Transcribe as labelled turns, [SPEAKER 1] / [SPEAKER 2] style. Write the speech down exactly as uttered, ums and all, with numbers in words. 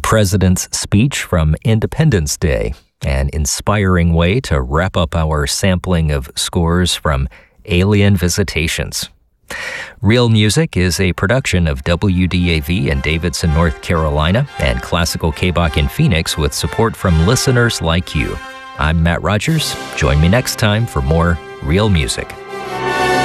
[SPEAKER 1] President's Speech from Independence Day, an inspiring way to wrap up our sampling of scores from Alien Visitations. Real Music is a production of W D A V in Davidson, North Carolina, and Classical K-Bach in Phoenix with support from listeners like you. I'm Matt Rogers. Join me next time for more Real Music.